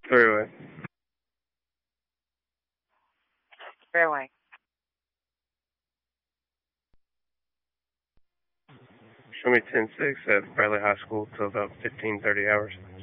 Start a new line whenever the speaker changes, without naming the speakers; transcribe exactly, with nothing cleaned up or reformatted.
Three-way.
Fairway.
Show me ten six at Bradley High School till about fifteen thirty hours.